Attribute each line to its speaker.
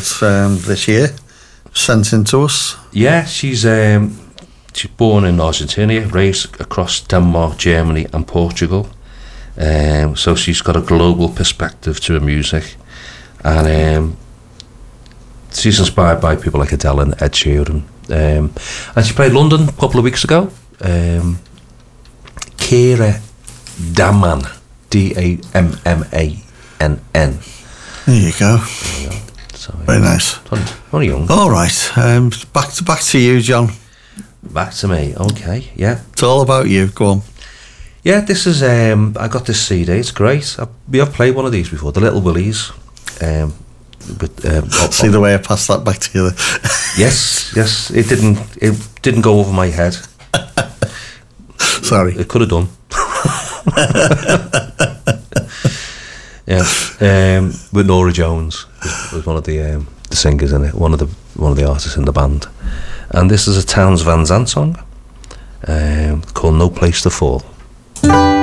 Speaker 1: this year, sent in to us.
Speaker 2: Yeah, she's born in Argentina, raised across Denmark, Germany and Portugal. So she's got a global perspective to her music, and she's inspired by people like Adele and Ed Sheeran. And she played London a couple of weeks ago. Kira Damman, Dammann.
Speaker 1: There you go.
Speaker 2: So,
Speaker 1: very nice.
Speaker 2: Only young.
Speaker 1: All right. Back to you, John.
Speaker 2: Back to me. Okay. Yeah.
Speaker 1: It's all about you. Go on.
Speaker 2: Yeah. This is. I got this CD. It's great. We have played one of these before. The Little Willies.
Speaker 1: See the way I passed that back to you.
Speaker 2: Yes. It didn't go over my head.
Speaker 1: Sorry.
Speaker 2: It could have done. Yeah. With Nora Jones was one of the singers in it. One of the artists in the band. And this is a Townes Van Zandt song called "No Place to Fall."